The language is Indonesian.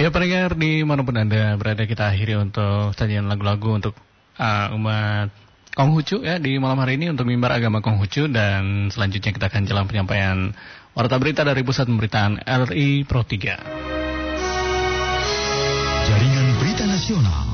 Ya pendengar dimanapun Anda berada, kita akhiri untuk sajian lagu-lagu untuk umat Konghucu ya di malam hari ini untuk mimbar agama Konghucu. Dan selanjutnya kita akan jalan penyampaian warta berita dari Pusat Pemberitaan RI Pro 3. Jaringan Berita Nasional